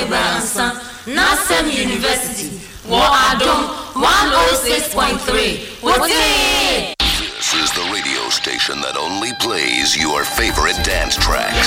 Branson, Nasem University, Adom 106.3. What's it? This is the radio station that only plays your favorite dance tracks.